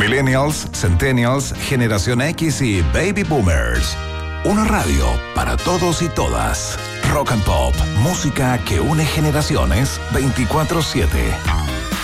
Millennials, Centennials, Generación X y Baby Boomers. Una radio para todos y todas. Rock and Pop, música que une generaciones 24/7.